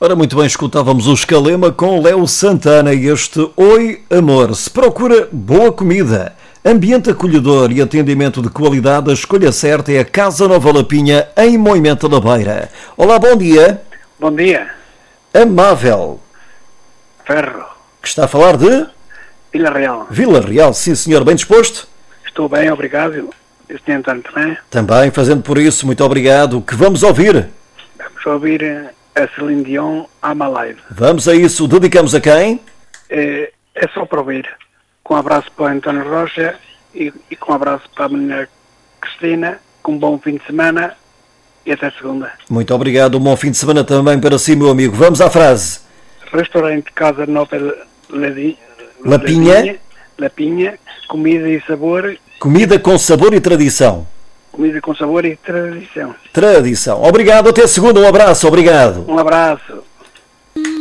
Ora, muito bem, escutávamos o Escalema com Léo Santana e este Oi Amor. Se procura boa comida, ambiente acolhedor e atendimento de qualidade, a escolha certa é a Casa Nova Lapinha, em Moimenta da Beira. Olá, bom dia. Bom dia. Amável. Ferro. Que está a falar de? Vila Real. Vila Real, sim senhor, bem disposto? Estou bem, obrigado. E o Sr. António também? Também, fazendo por isso, muito obrigado. O que vamos ouvir? Vamos ouvir a Celine Dion, I'm Alive. Vamos a isso, dedicamos a quem? É só para ouvir. Com um abraço para o António Rocha e com um abraço para a menina Cristina, com um bom fim de semana e até segunda. Muito obrigado, um bom fim de semana também para si, meu amigo. Vamos à frase. Restaurante Casa Nova Lapinha. Lapinha, comida e sabor. Comida com sabor e tradição. Comida com sabor e tradição. Tradição. Obrigado, até segunda, um abraço, obrigado. Um abraço.